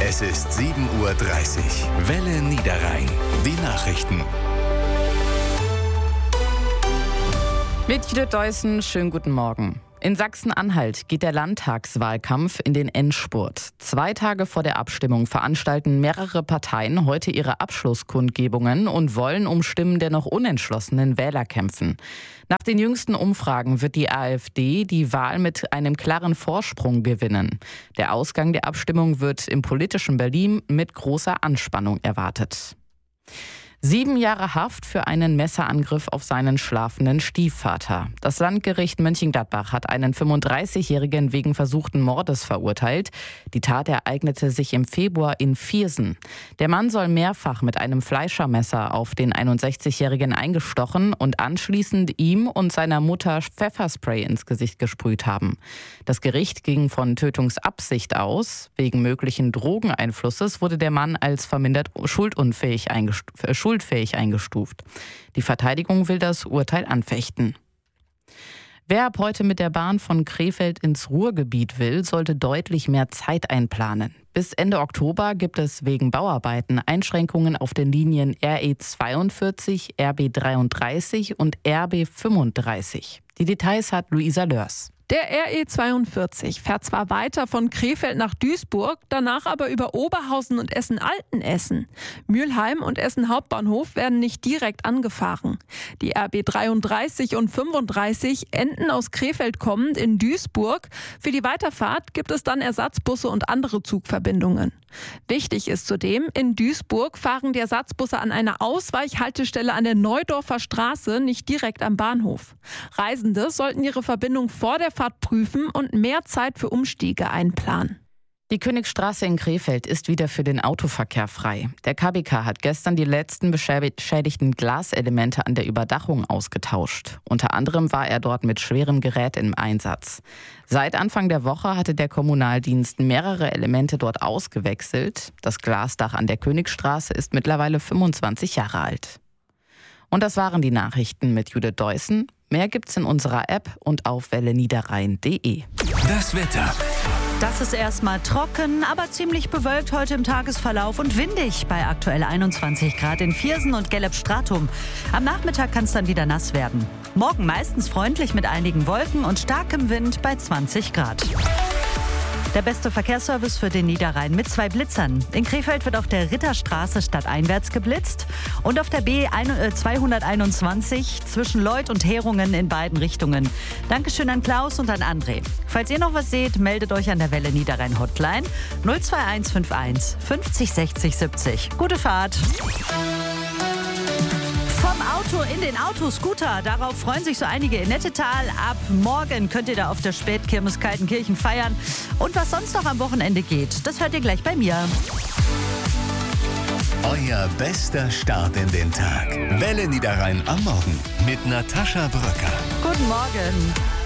Es ist 7:30 Uhr. Welle Niederrhein. Die Nachrichten. Mit Judith Deussen, schönen guten Morgen. In Sachsen-Anhalt geht der Landtagswahlkampf in den Endspurt. 2 Tage vor der Abstimmung veranstalten mehrere Parteien heute ihre Abschlusskundgebungen und wollen um Stimmen der noch unentschlossenen Wähler kämpfen. Nach den jüngsten Umfragen wird die AfD die Wahl mit einem klaren Vorsprung gewinnen. Der Ausgang der Abstimmung wird im politischen Berlin mit großer Anspannung erwartet. 7 Jahre Haft für einen Messerangriff auf seinen schlafenden Stiefvater. Das Landgericht Mönchengladbach hat einen 35-Jährigen wegen versuchten Mordes verurteilt. Die Tat ereignete sich im Februar in Viersen. Der Mann soll mehrfach mit einem Fleischermesser auf den 61-Jährigen eingestochen und anschließend ihm und seiner Mutter Pfefferspray ins Gesicht gesprüht haben. Das Gericht ging von Tötungsabsicht aus. Wegen möglichen Drogeneinflusses wurde der Mann als vermindert schuldfähig eingestuft. Die Verteidigung will das Urteil anfechten. Wer ab heute mit der Bahn von Krefeld ins Ruhrgebiet will, sollte deutlich mehr Zeit einplanen. Bis Ende Oktober gibt es wegen Bauarbeiten Einschränkungen auf den Linien RE42, RB33 und RB35. Die Details hat Luisa Lörs. Der RE42 fährt zwar weiter von Krefeld nach Duisburg, danach aber über Oberhausen und Essen-Altenessen. Mülheim und Essen Hauptbahnhof werden nicht direkt angefahren. Die RB33 und 35 enden aus Krefeld kommend in Duisburg. Für die Weiterfahrt gibt es dann Ersatzbusse und andere Zugverbindungen. Wichtig ist zudem, in Duisburg fahren die Ersatzbusse an einer Ausweichhaltestelle an der Neudorfer Straße, nicht direkt am Bahnhof. Reisende sollten ihre Verbindung vor der Fahrt prüfen und mehr Zeit für Umstiege einplanen. Die Königstraße in Krefeld ist wieder für den Autoverkehr frei. Der KBK hat gestern die letzten beschädigten Glaselemente an der Überdachung ausgetauscht. Unter anderem war er dort mit schwerem Gerät im Einsatz. Seit Anfang der Woche hatte der Kommunaldienst mehrere Elemente dort ausgewechselt. Das Glasdach an der Königstraße ist mittlerweile 25 Jahre alt. Und das waren die Nachrichten mit Judith Deussen. Mehr gibt's in unserer App und auf welleniederrhein.de. Das Wetter. Das ist erstmal trocken, aber ziemlich bewölkt heute im Tagesverlauf und windig bei aktuell 21 Grad in Viersen und Gelb-Stratum. Am Nachmittag kann es dann wieder nass werden. Morgen meistens freundlich mit einigen Wolken und starkem Wind bei 20 Grad. Der beste Verkehrsservice für den Niederrhein mit 2 Blitzern. In Krefeld wird auf der Ritterstraße stadteinwärts geblitzt und auf der B221 zwischen Leuth und Heringen in beiden Richtungen. Dankeschön an Klaus und an André. Falls ihr noch was seht, meldet euch an der Welle Niederrhein Hotline 02151 50 60 70. Gute Fahrt! Vom Auto in den Autoscooter. Darauf freuen sich so einige in Nettetal. Ab morgen könnt ihr da auf der Spätkirmes Kaltenkirchen feiern. Und was sonst noch am Wochenende geht, das hört ihr gleich bei mir. Euer bester Start in den Tag. Welle Niederrhein am Morgen mit Natascha Bröcker. Guten Morgen.